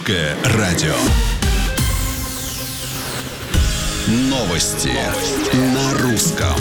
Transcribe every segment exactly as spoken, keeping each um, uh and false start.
Русское радио. Новости, Новости. На русском.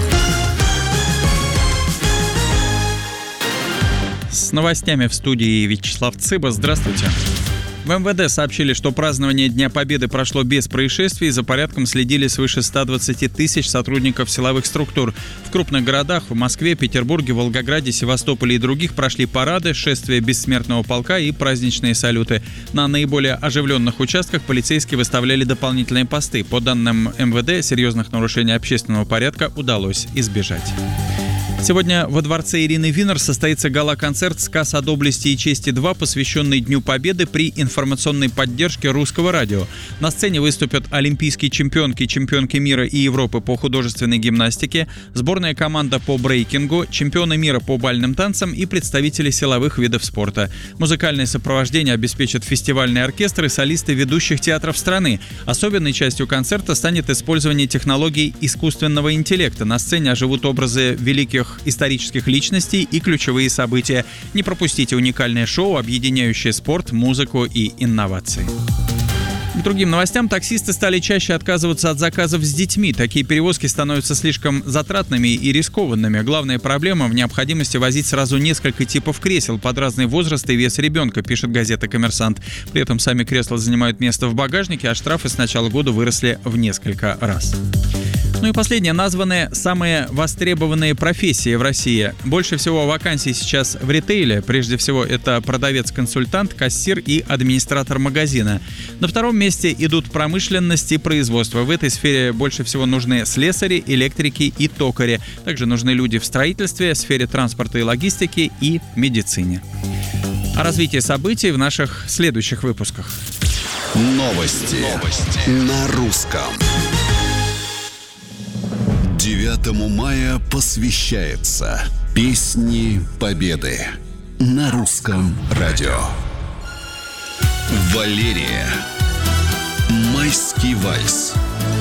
С новостями в студии Вячеслав Цыба. Здравствуйте. В эм вэ дэ сообщили, что празднование Дня Победы прошло без происшествий. За порядком следили свыше ста двадцати тысяч сотрудников силовых структур. В крупных городах в Москве, Петербурге, Волгограде, Севастополе и других прошли парады, шествия бессмертного полка и праздничные салюты. На наиболее оживленных участках полицейские выставляли дополнительные посты. По данным эм вэ дэ, серьезных нарушений общественного порядка удалось избежать. Сегодня во дворце Ирины Винер состоится гала-концерт «Сказ о доблести и чести-два», посвященный Дню Победы при информационной поддержке Русского радио. На сцене выступят олимпийские чемпионки, чемпионки мира и Европы по художественной гимнастике, сборная команда по брейкингу, чемпионы мира по бальным танцам и представители силовых видов спорта. Музыкальное сопровождение обеспечат фестивальный оркестр и солисты ведущих театров страны. Особенной частью концерта станет использование технологий искусственного интеллекта. На сцене оживут образы великих исторических личностей и ключевые события. Не пропустите уникальное шоу, объединяющее спорт, музыку и инновации. К другим новостям. Таксисты стали чаще отказываться от заказов с детьми. Такие перевозки становятся слишком затратными и рискованными. Главная проблема в необходимости возить сразу несколько типов кресел под разный возраст и вес ребенка, пишет газета «Коммерсант». При этом сами кресла занимают место в багажнике, а штрафы с начала года выросли в несколько раз. Ну и последнее. Названы самые востребованные профессии в России. Больше всего вакансий сейчас в ритейле. Прежде всего, это продавец-консультант, кассир и администратор магазина. На втором месте идут промышленность и производство. В этой сфере больше всего нужны слесари, электрики и токари. Также нужны люди в строительстве, сфере транспорта и логистики и медицине. О развитии событий в наших следующих выпусках. Новости, Новости. На русском. девятому мая посвящается Песни Победы на Русском радио. Валерия. Майский вальс.